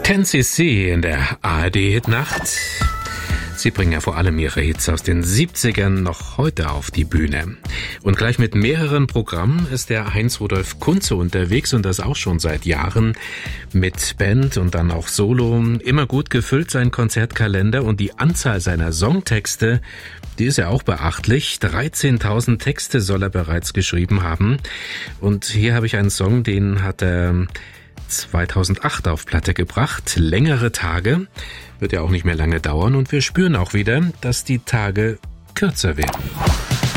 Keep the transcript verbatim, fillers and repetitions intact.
Ten C C in der A R D-Hitnacht. Sie bringen ja vor allem ihre Hits aus den siebzigern noch heute auf die Bühne. Und gleich mit mehreren Programmen ist der Heinz-Rudolf Kunze unterwegs und das auch schon seit Jahren. Mit Band und dann auch Solo. Immer gut gefüllt sein Konzertkalender und die Anzahl seiner Songtexte, die ist ja auch beachtlich. dreizehntausend Texte soll er bereits geschrieben haben. Und hier habe ich einen Song, den hat er zweitausendacht auf Platte gebracht. Längere Tage. Wird ja auch nicht mehr lange dauern und wir spüren auch wieder, dass die Tage kürzer werden.